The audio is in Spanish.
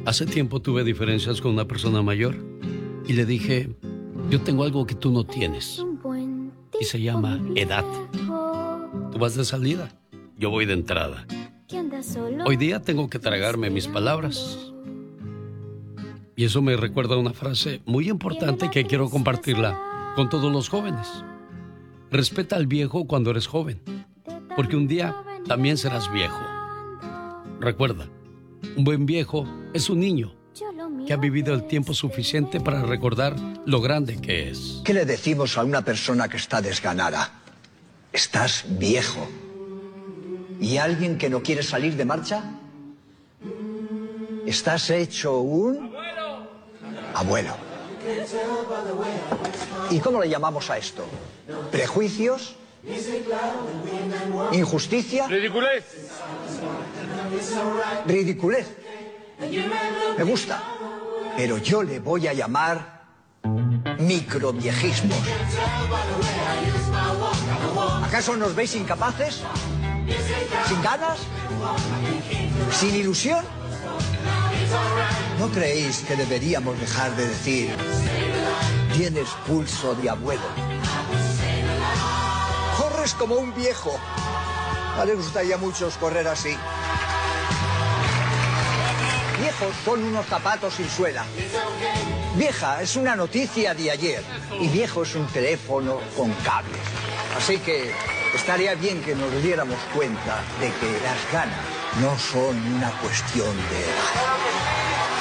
Hace tiempo tuve diferencias con una persona mayor y le dije, yo tengo algo que tú no tienes y se llama edad. Tú vas de salida, yo voy de entrada. Hoy día tengo que tragarme mis palabras. Y eso me recuerda a una frase muy importante que quiero compartirla con todos los jóvenes. Respeta al viejo cuando eres joven, porque un día también serás viejo. Recuerda, un buen viejo es un niño que ha vivido el tiempo suficiente para recordar lo grande que es. ¿Qué le decimos a una persona que está desganada? Estás viejo. ¿Y alguien que no quiere salir de marcha? Estás hecho un... abuelo. ¿Y cómo le llamamos a esto? ¿Prejuicios? ¿Injusticia? ¡Ridiculez! Ridiculez. Me gusta. Pero yo le voy a llamar microviejismos. ¿Acaso nos veis incapaces? ¿Sin ganas? ¿Sin ilusión? ¿No creéis que deberíamos dejar de decir tienes pulso de abuelo? Corres como un viejo. No les gustaría a muchos correr así. Viejos son unos zapatos sin suela. Vieja es una noticia de ayer. Y viejo es un teléfono con cables. Así que estaría bien que nos diéramos cuenta de que las ganas no son una cuestión de edad.